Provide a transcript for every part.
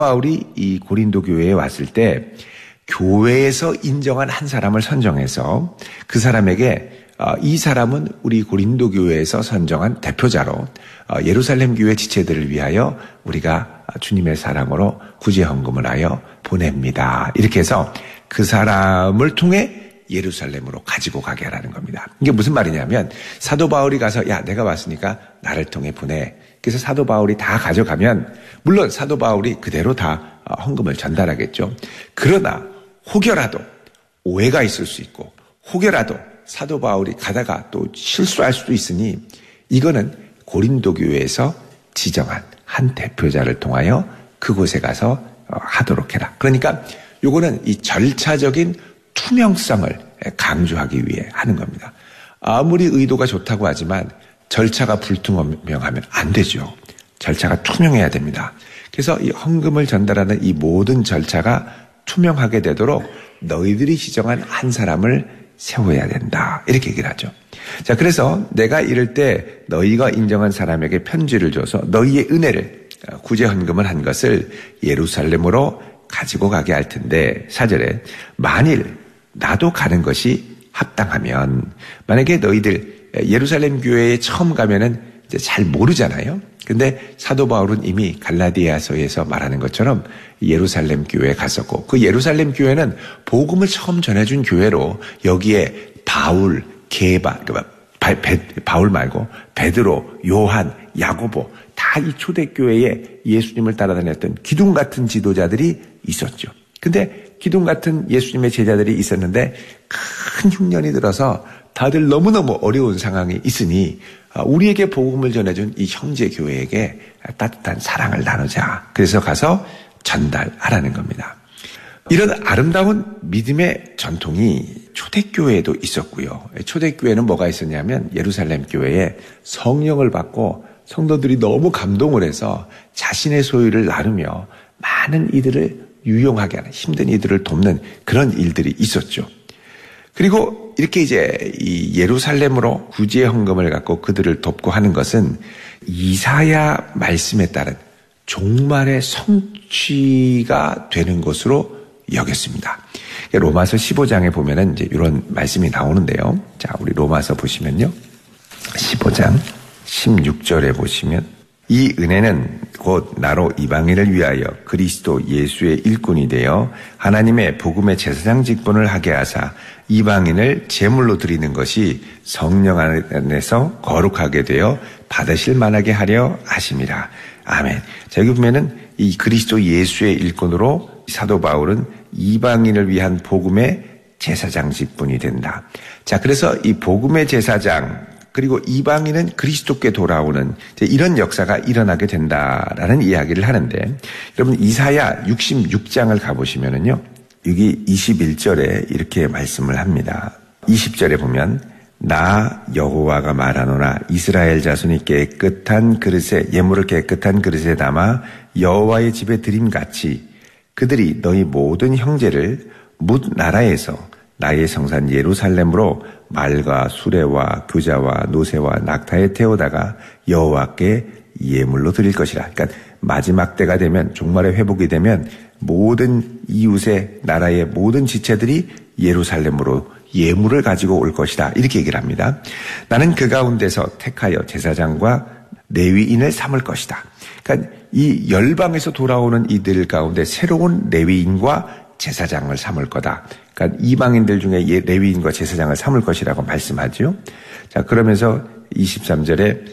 바울이 이 고린도 교회에 왔을 때 교회에서 인정한 한 사람을 선정해서 그 사람에게 이 사람은 우리 고린도 교회에서 선정한 대표자로 예루살렘 교회 지체들을 위하여 우리가 주님의 사랑으로 구제 헌금을 하여 보냅니다. 이렇게 해서 그 사람을 통해 예루살렘으로 가지고 가게 하라는 겁니다. 이게 무슨 말이냐면 사도 바울이 가서 야 내가 왔으니까 나를 통해 보내. 그래서 사도 바울이 다 가져가면 물론 사도 바울이 그대로 다 헌금을 전달하겠죠. 그러나 혹여라도 오해가 있을 수 있고 혹여라도 사도 바울이 가다가 또 실수할 수도 있으니 이거는 고린도 교회에서 지정한 한 대표자를 통하여 그곳에 가서 하도록 해라. 그러니까 요거는 이 절차적인 투명성을 강조하기 위해 하는 겁니다. 아무리 의도가 좋다고 하지만 절차가 불투명하면 안 되죠. 절차가 투명해야 됩니다. 그래서 이 헌금을 전달하는 이 모든 절차가 투명하게 되도록 너희들이 지정한 한 사람을 세워야 된다. 이렇게 얘기를 하죠. 자, 그래서 내가 이럴 때 너희가 인정한 사람에게 편지를 줘서 너희의 은혜를 구제 헌금을 한 것을 예루살렘으로 가지고 가게 할 텐데 4절에 만일 나도 가는 것이 합당하면 만약에 너희들 예루살렘 교회에 처음 가면은 이제 잘 모르잖아요. 근데 사도 바울은 이미 갈라디아서에서 말하는 것처럼 예루살렘 교회에 갔었고 그 예루살렘 교회는 복음을 처음 전해준 교회로 여기에 바울, 게바, 바울 말고 베드로, 요한, 야고보 다 이 초대교회에 예수님을 따라다녔던 기둥 같은 지도자들이 있었죠. 근데 기둥 같은 예수님의 제자들이 있었는데 큰 흉년이 들어서 다들 너무너무 어려운 상황이 있으니 우리에게 복음을 전해준 이 형제 교회에게 따뜻한 사랑을 나누자. 그래서 가서 전달하라는 겁니다. 이런 아름다운 믿음의 전통이 초대교회에도 있었고요. 초대교회는 뭐가 있었냐면 예루살렘 교회에 성령을 받고 성도들이 너무 감동을 해서 자신의 소유를 나누며 많은 이들을 유용하게 하는 힘든 이들을 돕는 그런 일들이 있었죠. 그리고 이렇게 이제 이 예루살렘으로 구제 헌금을 갖고 그들을 돕고 하는 것은 이사야 말씀에 따른 종말의 성취가 되는 것으로 여겼습니다. 로마서 15장에 보면은 이제 이런 말씀이 나오는데요. 자, 우리 로마서 보시면요. 15장 16절에 보시면 이 은혜는 곧 나로 이방인을 위하여 그리스도 예수의 일꾼이 되어 하나님의 복음의 제사장 직분을 하게 하사 이방인을 제물로 드리는 것이 성령 안에서 거룩하게 되어 받으실 만하게 하려 하심이라. 아멘. 자, 여기 보면은 이 그리스도 예수의 일꾼으로 사도 바울은 이방인을 위한 복음의 제사장 직분이 된다. 자, 그래서 이 복음의 제사장 그리고 이방인은 그리스도께 돌아오는 이런 역사가 일어나게 된다라는 이야기를 하는데 여러분 이사야 66장을 가보시면은요. 여기 21절에 이렇게 말씀을 합니다. 20절에 보면 나 여호와가 말하노라 이스라엘 자손이 깨끗한 그릇에 예물을 깨끗한 그릇에 담아 여호와의 집에 드림같이 그들이 너희 모든 형제를 뭇 나라에서 나의 성산 예루살렘으로 말과 수레와 교자와 노새와 낙타에 태우다가 여호와께 예물로 드릴 것이라. 그러니까 마지막 때가 되면 종말의 회복이 되면 모든 이웃의 나라의 모든 지체들이 예루살렘으로 예물을 가지고 올 것이다. 이렇게 얘기를 합니다. 나는 그 가운데서 택하여 제사장과 레위인을 삼을 것이다. 그러니까 이 열방에서 돌아오는 이들 가운데 새로운 레위인과 제사장을 삼을 거다. 그러니까 이방인들 중에 레위인과 제사장을 삼을 것이라고 말씀하죠. 자, 그러면서 23절에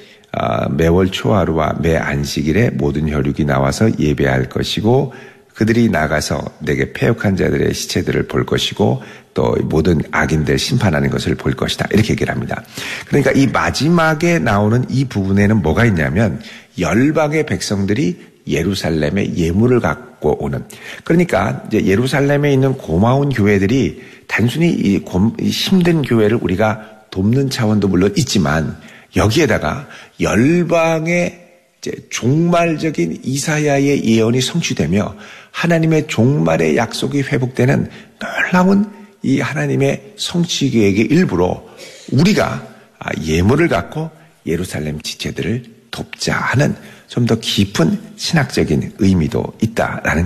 매월 초하루와 매 안식일에 모든 혈육이 나와서 예배할 것이고 그들이 나가서 내게 패역한 자들의 시체들을 볼 것이고 또 모든 악인들 심판하는 것을 볼 것이다. 이렇게 얘기를 합니다. 그러니까 이 마지막에 나오는 이 부분에는 뭐가 있냐면 열방의 백성들이 예루살렘에 예물을 갖고 오는. 그러니까 이제 예루살렘에 있는 고마운 교회들이 단순히 이 힘든 교회를 우리가 돕는 차원도 물론 있지만 여기에다가 열방의 이제 종말적인 이사야의 예언이 성취되며 하나님의 종말의 약속이 회복되는 놀라운 이 하나님의 성취 계획의 일부로 우리가 예물을 갖고 예루살렘 지체들을 돕자 하는 좀 더 깊은 신학적인 의미도 있다라는